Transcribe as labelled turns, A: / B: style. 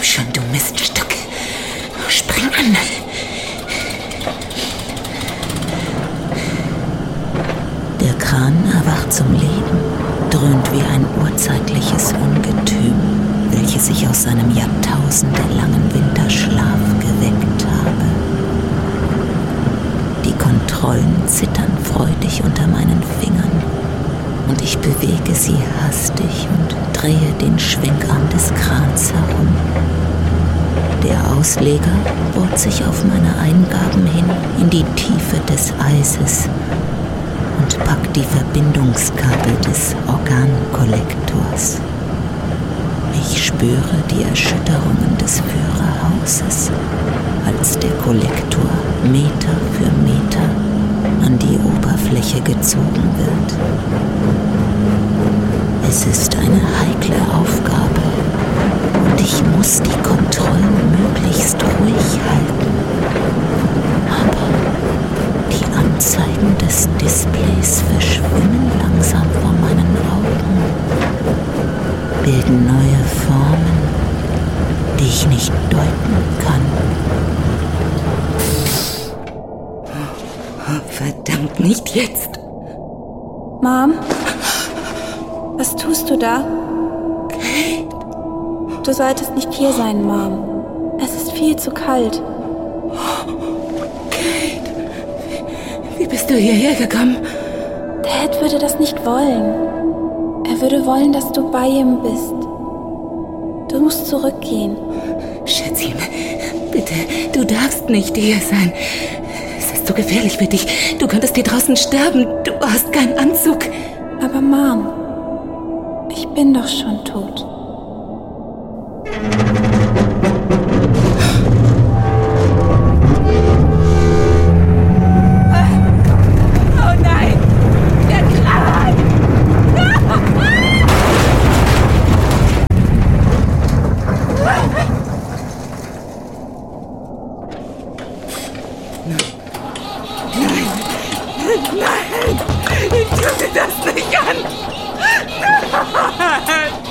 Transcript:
A: schon, du Miststück. Spring an. Der Kran erwacht zum Leben, dröhnt wie ein urzeitliches Ungetüm, welches sich aus seinem jahrtausendelangen Winterschlaf geweckt habe. Die Kontrollen zittern freudig unter meinen Fingern und ich bewege sie hastig und drehe den Schwenkarm des Krans herum. Der Ausleger bohrt sich auf meine Eingaben hin in die Tiefe des Eises und packt die Verbindungskabel des Organkollektors. Ich spüre die Erschütterungen des Führerhauses, als der Kollektor Meter für Meter an die Oberfläche gezogen wird. Es ist eine heikle Aufgabe und ich muss die Kontrollen möglichst ruhig halten. Aber die Anzeigen des Displays verschwimmen langsam vor meinen Augen, bilden neue Formen, die ich nicht deuten kann. Verdammt, nicht jetzt!
B: Mom? Was tust du da?
A: Kate!
B: Du solltest nicht hier sein, Mom. Es ist viel zu kalt.
A: Kate! Wie bist du hierher gekommen?
B: Dad würde das nicht wollen. Er würde wollen, dass du bei ihm bist. Du musst zurückgehen.
A: Schätzchen, bitte, du darfst nicht hier sein. Es ist zu gefährlich für dich. Du könntest hier draußen sterben. Du hast keinen Anzug.
B: Aber Mom, ich bin doch schon tot.
A: Oh nein! Der Kran! Nein! Ich tue dir das nicht an! Nein!